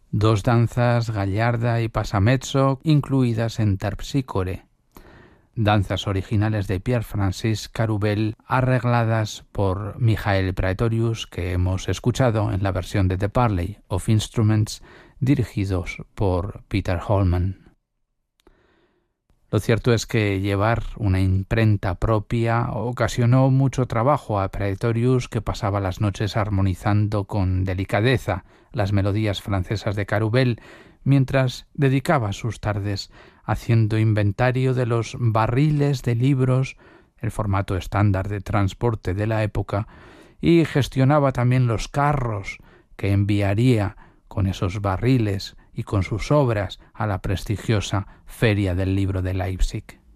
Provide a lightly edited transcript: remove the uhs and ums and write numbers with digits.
2 danzas Gallarda y Passamezzo incluidas en Terpsícore, danzas originales de Pierre-Francis Carubel arregladas por Michael Praetorius, que hemos escuchado en la versión de The Parley of Instruments, dirigidos por Peter Holman. Lo cierto es que llevar una imprenta propia ocasionó mucho trabajo a Praetorius, que pasaba las noches armonizando con delicadeza las melodías francesas de Carubel, mientras dedicaba sus tardes haciendo inventario de los barriles de libros, el formato estándar de transporte de la época, y gestionaba también los carros que enviaría con esos barriles y con sus obras a la prestigiosa Feria del Libro de Leipzig.